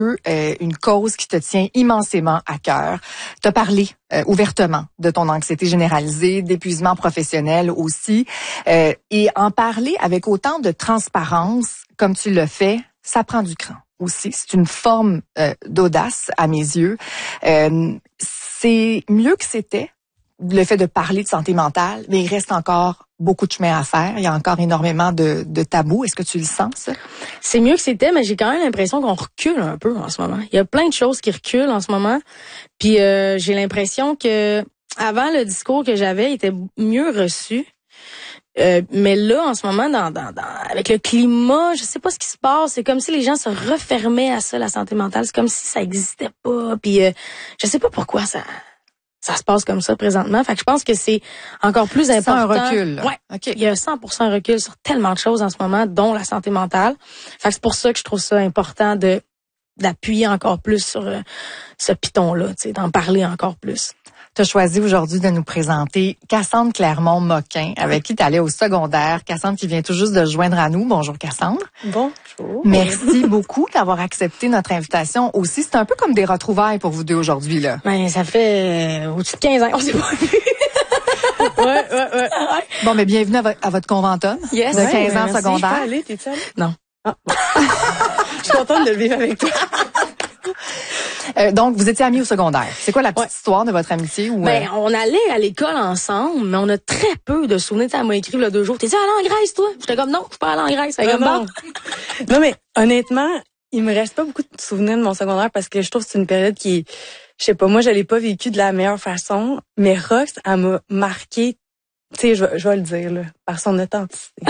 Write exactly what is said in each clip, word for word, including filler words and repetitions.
Euh, une cause qui te tient immensément à cœur. Tu as parlé euh, ouvertement de ton anxiété généralisée, d'épuisement professionnel aussi. Euh, et en parler avec autant de transparence comme tu le fais, ça prend du cran aussi. C'est une forme euh, d'audace à mes yeux. Euh, c'est mieux que c'était, le fait de parler de santé mentale, mais il reste encore beaucoup de chemin à faire. Il y a encore énormément de, de tabous. Est-ce que tu le sens, ça? C'est mieux que c'était, mais j'ai quand même l'impression qu'on recule un peu en ce moment. Il y a plein de choses qui reculent en ce moment. Puis euh, j'ai l'impression que avant, le discours que j'avais était mieux reçu. Euh, mais là, en ce moment, dans, dans, dans, avec le climat, je sais pas ce qui se passe. C'est comme si les gens se refermaient à ça, la santé mentale. C'est comme si ça existait pas. Puis euh, je sais pas pourquoi ça... Ça se passe comme ça présentement. Fait que je pense que c'est encore plus important. C'est un recul. Là. Ouais. Okay. Il y a cent pour cent recul sur tellement de choses en ce moment, dont la santé mentale. Fait que c'est pour ça que je trouve ça important de d'appuyer encore plus sur euh, ce piton-là, tu sais, d'en parler encore plus. Tu as choisi aujourd'hui de nous présenter Cassandre Clermont-Moquin, avec qui tu allais au secondaire. Cassandre qui vient tout juste de se joindre à nous. Bonjour Cassandre. Bonjour. Merci beaucoup d'avoir accepté notre invitation aussi. C'est un peu comme des retrouvailles pour vous deux aujourd'hui, là. Ben, ça fait euh, au-dessus de quinze ans qu'on s'est pas vu. ouais, ouais, ouais. Bon, mais bienvenue à, vo- à votre conventum Yes. de Ouais, quinze ans merci. secondaire. T'es allée, t'es-tu allée? Non. Ah, bon. Je suis contente de le vivre avec toi. Euh, donc, vous étiez amis au secondaire. C'est quoi la petite Ouais. histoire de votre amitié? Ou, Ben, euh... on allait à l'école ensemble, mais on a très peu de souvenirs. Tu sais, elle m'a écrit il y a deux jours. T'es-tu allé en Grèce, toi? J'étais comme, non, je suis pas allé en Grèce. Elle est Non, comme, non. bon. Non, mais honnêtement, il me reste pas beaucoup de souvenirs de mon secondaire parce que je trouve que c'est une période qui, je sais pas, moi, je l'ai pas vécue de la meilleure façon, mais Rox, elle m'a marqué, tu sais, je, vais- je vais le dire, là, par son authenticité.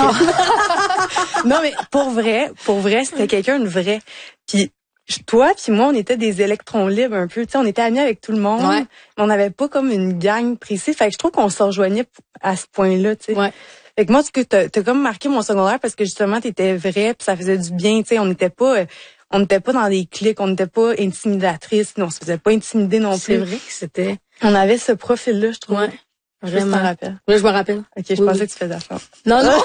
Non, mais pour vrai, pour vrai, c'était quelqu'un de vrai. Puis je- toi puis moi, on était des électrons libres un peu, tu sais, on était amis avec tout le monde, Ouais. mais on n'avait pas comme une gang précise. Fait que je trouve qu'on se rejoignait à ce point-là, tu sais. Ouais. Fait que moi, tu t'as, t'as comme marqué mon secondaire parce que justement, t'étais vrai puis ça faisait du bien, tu sais. On n'était pas, euh, on n'était pas dans des clics, on n'était pas intimidatrices, non, on se faisait pas intimider non C'est plus. vrai que c'était... On avait ce profil-là, je trouve. Ouais. Je sais pas si Vraiment. t'en rappelles. Là, je me rappelle. Ok, je Oui, pensais oui. que tu faisais ça. Non, non.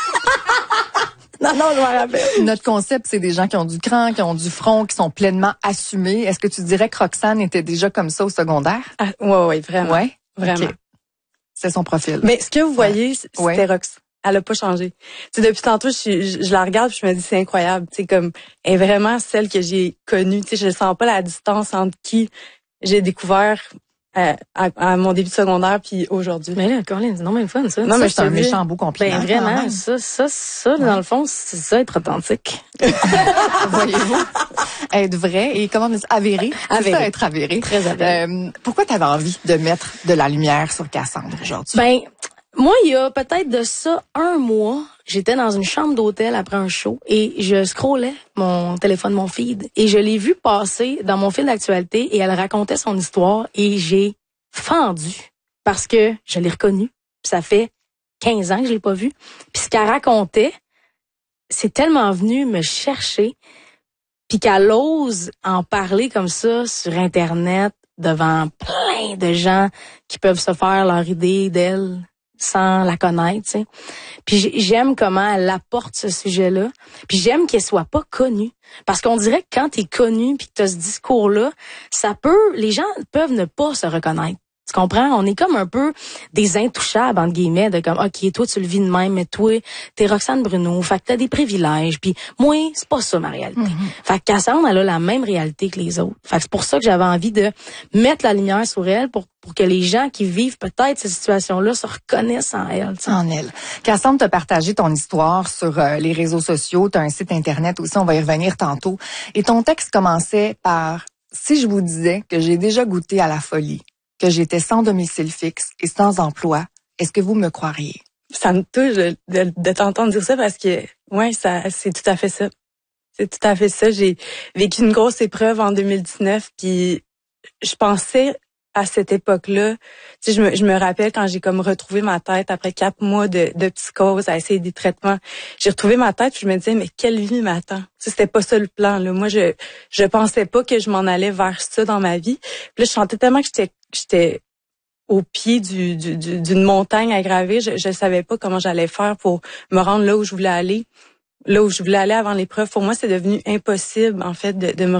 non, non, je me rappelle. Notre concept, c'est des gens qui ont du cran, qui ont du front, qui sont pleinement assumés. Est-ce que tu dirais que Roxane était déjà comme ça au secondaire? Ah, ouais, ouais, vraiment. Ouais. Vraiment. Ok. C'est son profil. Mais ce que vous voyez, c'était Ouais. Rox. Elle a pas changé. Tu sais, depuis tantôt, je, suis- je, je la regarde puis je me dis c'est incroyable. Tu sais, comme elle est vraiment celle que j'ai connue. Tu sais, je sens pas la distance entre qui j'ai découvert euh, à, à mon début de secondaire puis aujourd'hui. Mais là, Colin, c'est non même fun, ça. Non, Ça, mais c'est un je te dis- méchant beau compliment. Ben, quand vraiment, même. ça, ça, ça, dans le fond, c'est ça, être authentique. Voyez-vous, être vrai et comment on dit ça? Avéré. C'est Avéré. ça, être avéré. Très avéré. Euh, pourquoi tu avais envie de mettre de la lumière sur Cassandre aujourd'hui? Ben, moi, il y a peut-être de ça un mois, j'étais dans une chambre d'hôtel après un show et je scrollais mon téléphone, mon feed, et je l'ai vue passer dans mon fil d'actualité et elle racontait son histoire et j'ai fendu parce que je l'ai reconnue. Puis ça fait quinze ans que je l'ai pas vue. Puis ce qu'elle racontait, c'est tellement venu me chercher, puis qu'elle ose en parler comme ça sur Internet devant plein de gens qui peuvent se faire leur idée d'elle sans la connaître, tu sais. Puis j'ai- j'aime comment elle apporte ce sujet-là. Puis j'aime qu'elle soit pas connue. Parce qu'on dirait que quand t'es connue puis que t'as ce discours-là, ça peut, les gens peuvent ne pas se reconnaître. Tu comprends? On est comme un peu des intouchables, entre guillemets, de comme, OK, toi, tu le vis de même, mais toi, t'es Roxane Bruno, fait que t'as des privilèges, puis moi, c'est pas ça, ma réalité. Mm-hmm. Fait que Cassandre, elle a la même réalité que les autres. Fait que c'est pour ça que j'avais envie de mettre la lumière sur elle pour, pour que les gens qui vivent peut-être ces situations-là se reconnaissent en elle, tu sais. En elle. Cassandre, t'as partagé ton histoire sur euh, les réseaux sociaux. T'as un site Internet aussi, on va y revenir tantôt. Et ton texte commençait par « Si je vous disais que j'ai déjà goûté à la folie, que j'étais sans domicile fixe et sans emploi, est-ce que vous me croiriez? » Ça me touche de, de, de t'entendre dire ça parce que ouais, ça c'est tout à fait ça. C'est tout à fait ça. J'ai vécu une grosse épreuve en deux mille dix-neuf, puis je pensais à cette époque-là, tu sais, je me, je me rappelle quand j'ai comme retrouvé ma tête après quatre mois de, de psychose, à essayer des traitements. J'ai retrouvé ma tête, puis je me disais, mais quelle vie m'attend? Tu sais, c'était pas ça le plan, là. Moi, je je pensais pas que je m'en allais vers ça dans ma vie. Puis là, je sentais tellement que j'étais j'étais au pied du, du, du- d'une montagne à gravir. Je, je savais pas comment j'allais faire pour me rendre là où je voulais aller. Là où je voulais aller avant l'épreuve. Pour moi, c'est devenu impossible, en fait, de, de me